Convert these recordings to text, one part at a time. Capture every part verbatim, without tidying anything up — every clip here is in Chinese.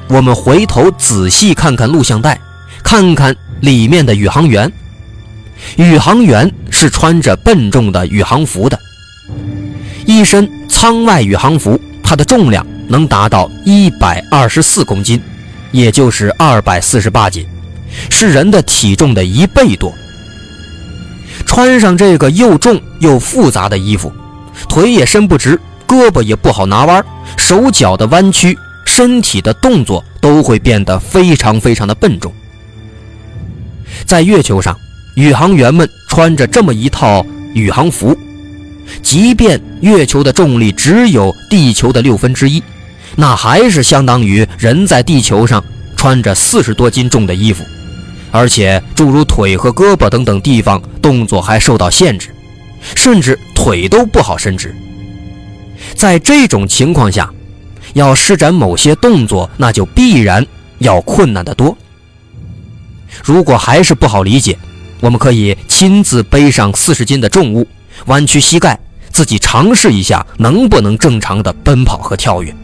我们回头仔细看看录像带，看看里面的宇航员。宇航员是穿着笨重的宇航服的，一身舱外宇航服，它的重量能达到一百二十四公斤，也就是二百四十八斤，是人的体重的一倍多。穿上这个又重又复杂的衣服，腿也伸不直，胳膊也不好拿弯，手脚的弯曲，身体的动作都会变得非常非常的笨重。在月球上，宇航员们穿着这么一套宇航服，即便月球的重力只有地球的六分之一，那还是相当于人在地球上穿着四十多斤重的衣服，而且诸如腿和胳膊等等地方动作还受到限制，甚至腿都不好伸直。在这种情况下，要施展某些动作，那就必然要困难得多。如果还是不好理解，我们可以亲自背上四十斤的重物，弯曲膝盖，自己尝试一下能不能正常的奔跑和跳跃。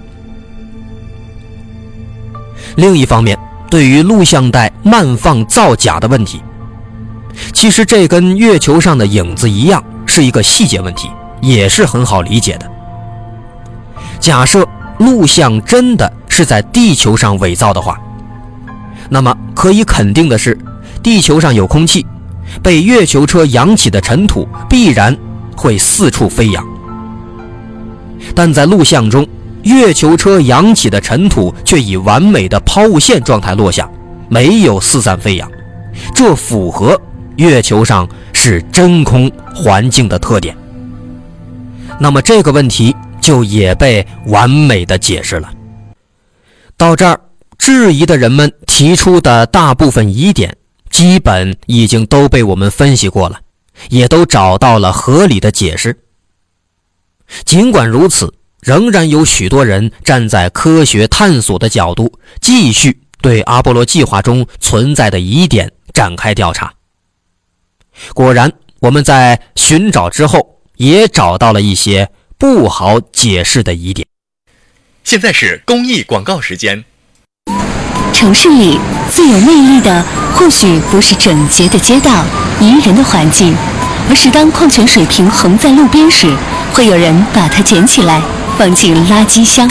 另一方面，对于录像带慢放造假的问题，其实这跟月球上的影子一样，是一个细节问题，也是很好理解的。假设录像真的是在地球上伪造的话，那么可以肯定的是，地球上有空气，被月球车扬起的尘土必然会四处飞扬。但在录像中，月球车扬起的尘土却以完美的抛物线状态落下，没有四散飞扬，这符合月球上是真空环境的特点。那么这个问题就也被完美的解释了。到这儿，质疑的人们提出的大部分疑点基本已经都被我们分析过了，也都找到了合理的解释。尽管如此，仍然有许多人站在科学探索的角度，继续对阿波罗计划中存在的疑点展开调查。果然，我们在寻找之后也找到了一些不好解释的疑点。 现在是公益广告时间。 城市里最有魅力的或许不是整洁的街道、宜人的环境，而是当矿泉水瓶横在路边时，会有人把它捡起来放进垃圾箱。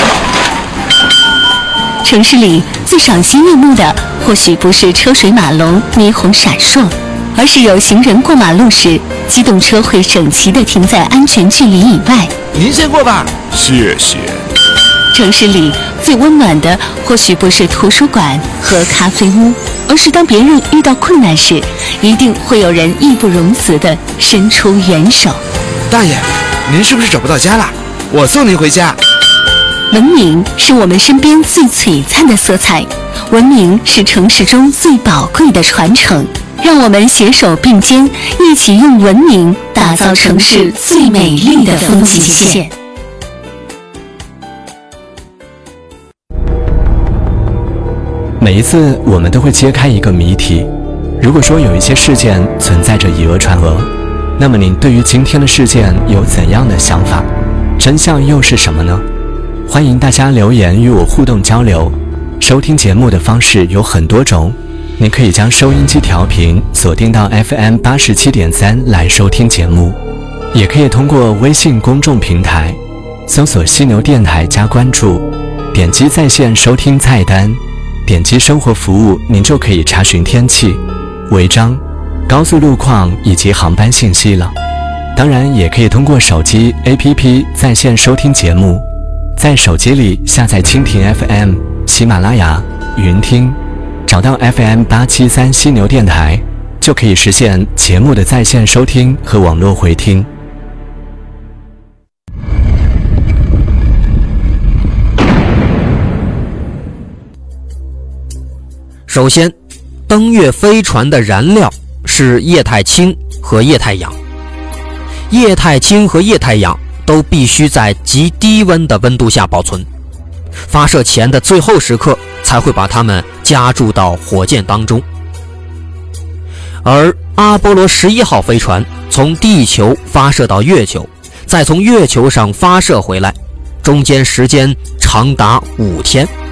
城市里最赏心悦目的或许不是车水马龙、霓虹闪烁，而是有行人过马路时，机动车会整齐地停在安全距离以外。 您先过吧， 谢谢。 城市里最温暖的或许不是图书馆和咖啡屋，而是当别人遇到困难时，一定会有人义不容辞地伸出援手。 大爷，您是不是找不到家了？我送您回家。 文明是我们身边最璀璨的色彩，文明是城市中最宝贵的传承。让我们携手并肩，一起用文明打造城市最美丽的风景线。 每一次我们都会揭开一个谜题，如果说有一些事件存在着以讹传讹，那么您对于今天的事件有怎样的想法？真相又是什么呢？欢迎大家留言与我互动交流。收听节目的方式有很多种，您可以将收音机调频锁定到 F M 八十七点三 来收听节目，也可以通过微信公众平台搜索犀牛电台加关注，点击在线收听菜单，点击生活服务，您就可以查询天气、违章、高速路况以及航班信息了。当然也可以通过手机 A P P 在线收听节目，在手机里下载蜻蜓 F M、 喜马拉雅、云听，找到 F M 八七三犀牛电台，就可以实现节目的在线收听和网络回听。 首先，登月飞船的燃料是液态氢和液态氧。液态氢和液态氧都必须在极低温的温度下保存，发射前的最后时刻才会把它们加注到火箭当中。而阿波罗十一号飞船从地球发射到月球，再从月球上发射回来，中间时间长达五天。